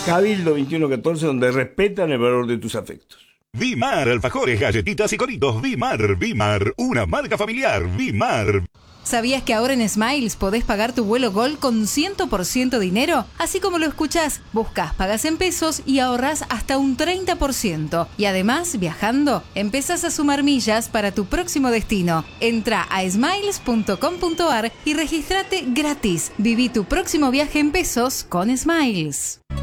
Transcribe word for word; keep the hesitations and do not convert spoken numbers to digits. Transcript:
Cabildo veintiuno catorce, donde respetan el valor de tus afectos. Vimar, alfajores, galletitas y coritos. Vimar, Vimar, una marca familiar. Vimar. ¿Sabías que ahora en Smiles podés pagar tu vuelo Gol con cien por ciento dinero? Así como lo escuchás, buscas, pagas en pesos y ahorrás hasta un treinta por ciento. Y además, viajando, empezás a sumar millas para tu próximo destino. Entra a smiles punto com punto ar y regístrate gratis. Viví tu próximo viaje en pesos con Smiles.